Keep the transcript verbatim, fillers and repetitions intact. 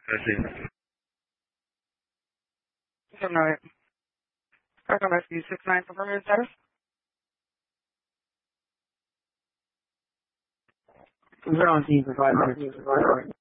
Let's see. So no, I come back to you six nine for permanent status. Zero on T for five.